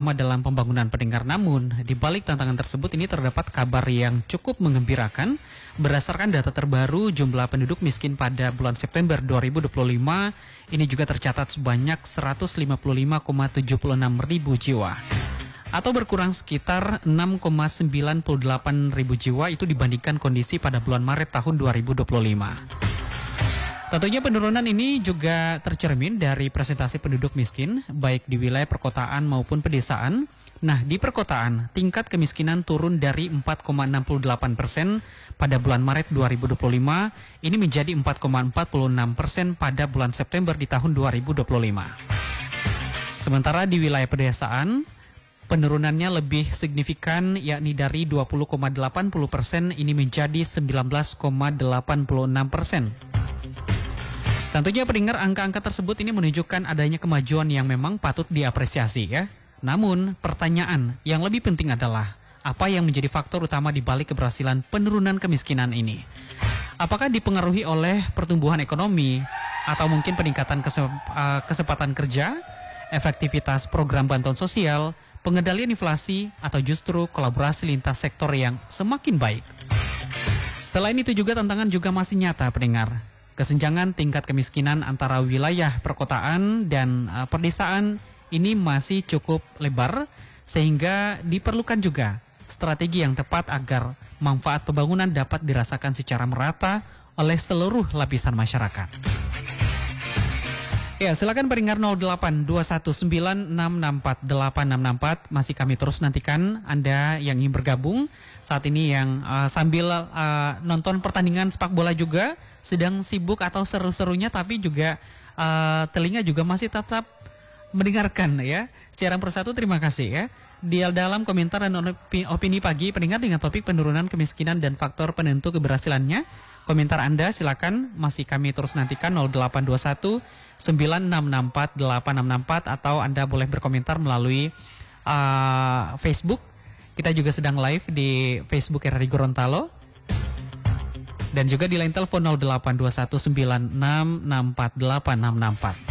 utama dalam pembangunan pendengar. Namun, di balik tantangan tersebut ini terdapat kabar yang cukup mengembirakan. Berdasarkan data terbaru, jumlah penduduk miskin pada bulan September 2025 ini juga tercatat sebanyak 155,76 ribu jiwa. Atau berkurang sekitar 6,98 ribu jiwa itu dibandingkan kondisi pada bulan Maret tahun 2025. Tentunya penurunan ini juga tercermin dari presentasi penduduk miskin, baik di wilayah perkotaan maupun pedesaan. Nah, di perkotaan, tingkat kemiskinan turun dari 4,68% pada bulan Maret 2025, ini menjadi 4,46% pada bulan September di tahun 2025. Sementara di wilayah pedesaan, penurunannya lebih signifikan, yakni dari 20,80% ini menjadi 19,86%. Tentunya pendengar, angka-angka tersebut ini menunjukkan adanya kemajuan yang memang patut diapresiasi ya. Namun, pertanyaan yang lebih penting adalah apa yang menjadi faktor utama di balik keberhasilan penurunan kemiskinan ini? Apakah dipengaruhi oleh pertumbuhan ekonomi atau mungkin peningkatan kesempatan kerja, efektivitas program bantuan sosial, pengendalian inflasi, atau justru kolaborasi lintas sektor yang semakin baik? Selain itu juga tantangan juga masih nyata pendengar. Kesenjangan tingkat kemiskinan antara wilayah perkotaan dan pedesaan ini masih cukup lebar, sehingga diperlukan juga strategi yang tepat agar manfaat pembangunan dapat dirasakan secara merata oleh seluruh lapisan masyarakat. Ya, silakan pendengar 082196648664, masih kami terus nantikan Anda yang ingin bergabung saat ini, yang sambil nonton pertandingan sepak bola juga, sedang sibuk atau seru-serunya, tapi juga telinga juga masih tetap mendengarkan ya siaran persatu. Terima kasih ya. Di dalam komentar dan opini pagi pendengar dengan topik penurunan kemiskinan dan faktor penentu keberhasilannya, komentar Anda silakan masih kami terus nantikan 0821 9664 8664, atau Anda boleh berkomentar melalui Facebook. Kita juga sedang live di Facebook RRI Gorontalo, dan juga di line telepon 0821 9664 8664.